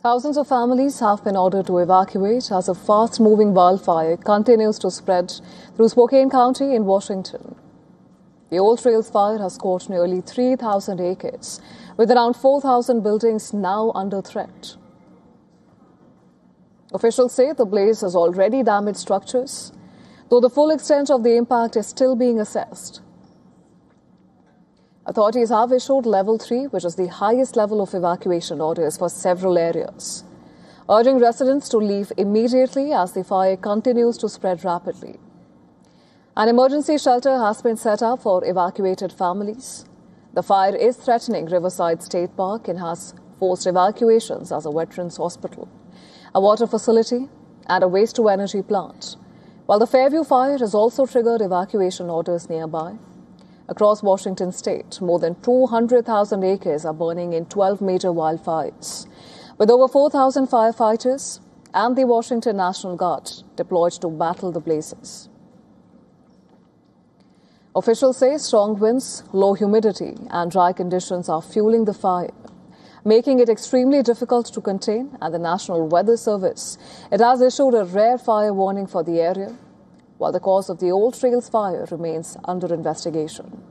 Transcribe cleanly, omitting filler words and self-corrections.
Thousands of families have been ordered to evacuate as a fast-moving wildfire continues to spread through Spokane County in Washington. The Old Trails fire has scorched nearly 3,000 acres, with around 4,000 buildings now under threat. Officials say the blaze has already damaged structures, though the full extent of the impact is still being assessed. Authorities have issued Level 3, which is the highest level of evacuation orders for several areas, urging residents to leave immediately as the fire continues to spread rapidly. An emergency shelter has been set up for evacuated families. The fire is threatening Riverside State Park and has forced evacuations as a veterans hospital, a water facility, and a waste-to-energy plant, while the Fairview fire has also triggered evacuation orders nearby. Across Washington state, more than 200,000 acres are burning in 12 major wildfires, with over 4,000 firefighters and the Washington National Guard deployed to battle the blazes. Officials say strong winds, low humidity, and dry conditions are fueling the fire, making it extremely difficult to contain. And the National Weather Service, it has issued a rare fire warning for the area, while the cause of the Old Trails fire remains under investigation.